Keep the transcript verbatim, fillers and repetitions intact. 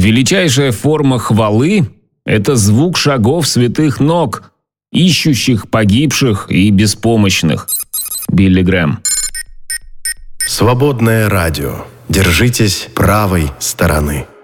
Величайшая форма хвалы – это звук шагов святых ног, ищущих погибших и беспомощных. Билли Грэм. Свободное радио. Держитесь правой стороны.